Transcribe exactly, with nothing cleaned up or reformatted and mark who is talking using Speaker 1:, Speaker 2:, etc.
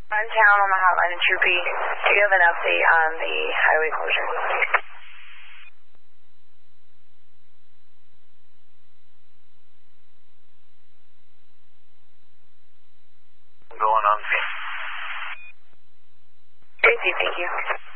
Speaker 1: I'm town on the hotline in Troopy. Do you have an update on the highway closure?
Speaker 2: Going on.
Speaker 1: Tracy, thank you.